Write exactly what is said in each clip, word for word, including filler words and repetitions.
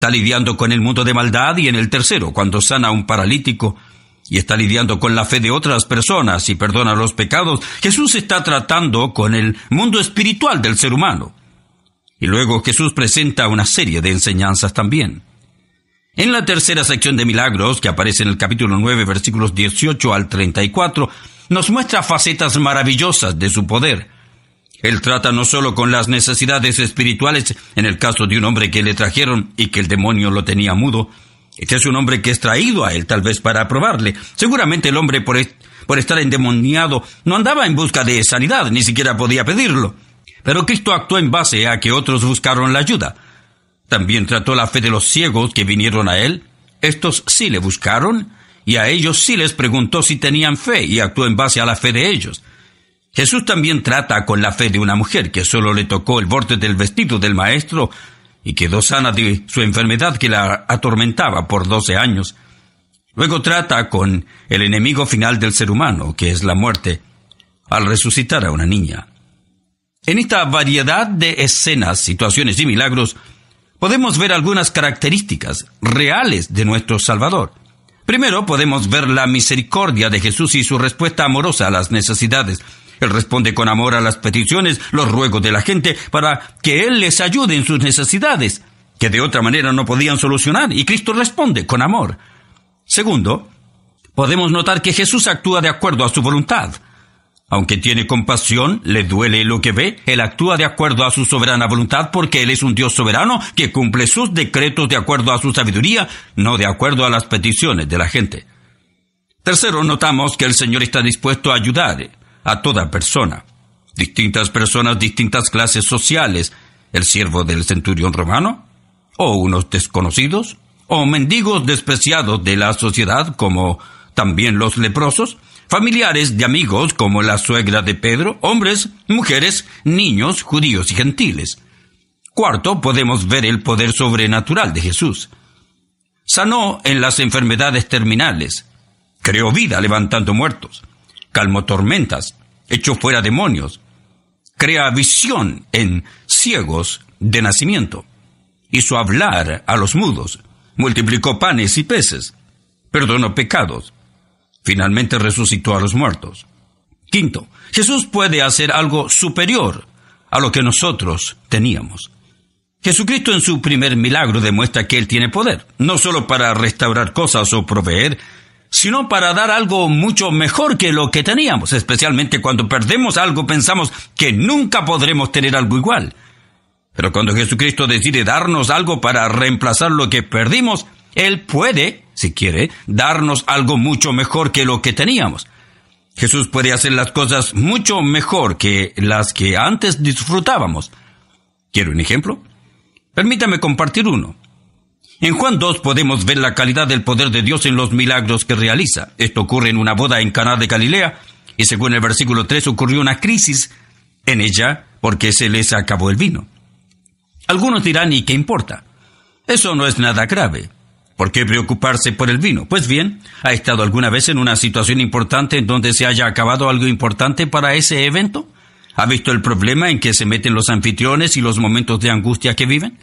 Está lidiando con el mundo de maldad, y en el tercero, cuando sana a un paralítico, y está lidiando con la fe de otras personas y perdona los pecados, Jesús está tratando con el mundo espiritual del ser humano. Y luego Jesús presenta una serie de enseñanzas también. En la tercera sección de milagros, que aparece en el capítulo nueve, versículos dieciocho al treinta y cuatro, nos muestra facetas maravillosas de su poder. Él trata no solo con las necesidades espirituales, en el caso de un hombre que le trajeron y que el demonio lo tenía mudo. Este es un hombre que es traído a él, tal vez para probarle. Seguramente el hombre, por, est- por estar endemoniado, no andaba en busca de sanidad, ni siquiera podía pedirlo. Pero Cristo actuó en base a que otros buscaron la ayuda. También trató la fe de los ciegos que vinieron a él. Estos sí le buscaron, y a ellos sí les preguntó si tenían fe, y actuó en base a la fe de ellos. Jesús también trata con la fe de una mujer que solo le tocó el borde del vestido del Maestro y quedó sana de su enfermedad que la atormentaba por doce años. Luego trata con el enemigo final del ser humano, que es la muerte, al resucitar a una niña. En esta variedad de escenas, situaciones y milagros, podemos ver algunas características reales de nuestro Salvador. Primero, podemos ver la misericordia de Jesús y su respuesta amorosa a las necesidades. Él responde con amor a las peticiones, los ruegos de la gente, para que Él les ayude en sus necesidades, que de otra manera no podían solucionar, y Cristo responde con amor. Segundo, podemos notar que Jesús actúa de acuerdo a su voluntad. Aunque tiene compasión, le duele lo que ve, Él actúa de acuerdo a su soberana voluntad porque Él es un Dios soberano que cumple sus decretos de acuerdo a su sabiduría, no de acuerdo a las peticiones de la gente. Tercero, notamos que el Señor está dispuesto a ayudar a toda persona. Distintas personas, distintas clases sociales, el siervo del centurión romano, o unos desconocidos, o mendigos despreciados de la sociedad, como también los leprosos, familiares de amigos, como la suegra de Pedro, hombres, mujeres, niños, judíos y gentiles. Cuarto, podemos ver el poder sobrenatural de Jesús. Sanó en las enfermedades terminales, creó vida levantando muertos, calmó tormentas, echó fuera demonios, crea visión en ciegos de nacimiento, hizo hablar a los mudos, multiplicó panes y peces, perdonó pecados, finalmente resucitó a los muertos. Quinto, Jesús puede hacer algo superior a lo que nosotros teníamos. Jesucristo en su primer milagro demuestra que Él tiene poder, no solo para restaurar cosas o proveer, sino para dar algo mucho mejor que lo que teníamos. Especialmente cuando perdemos algo, pensamos que nunca podremos tener algo igual. Pero cuando Jesucristo decide darnos algo para reemplazar lo que perdimos, Él puede, si quiere, darnos algo mucho mejor que lo que teníamos. Jesús puede hacer las cosas mucho mejor que las que antes disfrutábamos. ¿Quiere un ejemplo? Permítame compartir uno. En Juan dos podemos ver la calidad del poder de Dios en los milagros que realiza. Esto ocurre en una boda en Caná de Galilea, y según el versículo tres ocurrió una crisis en ella porque se les acabó el vino. Algunos dirán, ¿y qué importa? Eso no es nada grave. ¿Por qué preocuparse por el vino? Pues bien, ¿ha estado alguna vez en una situación importante en donde se haya acabado algo importante para ese evento? ¿Ha visto el problema en que se meten los anfitriones y los momentos de angustia que viven?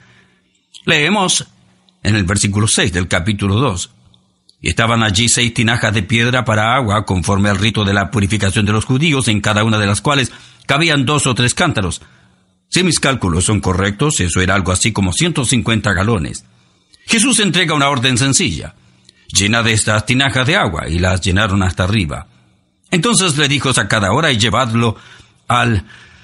Leemos en el versículo seis del capítulo dos. Y estaban allí seis tinajas de piedra para agua, conforme al rito de la purificación de los judíos, en cada una de las cuales cabían dos o tres cántaros. Si mis cálculos son correctos, eso era algo así como ciento cincuenta galones. Jesús entrega una orden sencilla: llena de estas tinajas de agua, y las llenaron hasta arriba. Entonces le dijo: sacad ahora y llevadlo al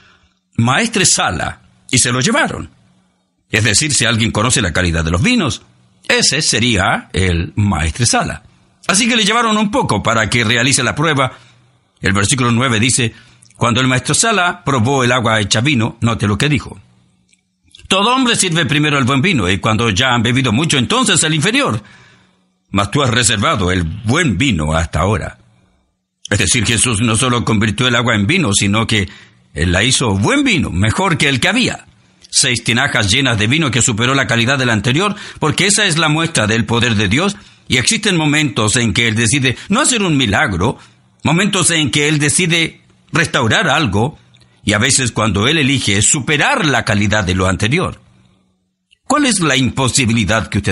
maestresala, y se lo llevaron. Es decir, si alguien conoce la calidad de los vinos, ese sería el maestresala. Así que le llevaron un poco para que realice la prueba. El versículo nueve dice: cuando el maestresala probó el agua hecha vino, note lo que dijo: todo hombre sirve primero el buen vino, y cuando ya han bebido mucho, entonces el inferior. Mas tú has reservado el buen vino hasta ahora. Es decir, Jesús no solo convirtió el agua en vino, sino que Él la hizo buen vino, mejor que el que había. Seis tinajas llenas de vino que superó la calidad del anterior, porque esa es la muestra del poder de Dios, y existen momentos en que Él decide no hacer un milagro, momentos en que Él decide restaurar algo, y a veces cuando Él elige superar la calidad de lo anterior. ¿Cuál es la imposibilidad que usted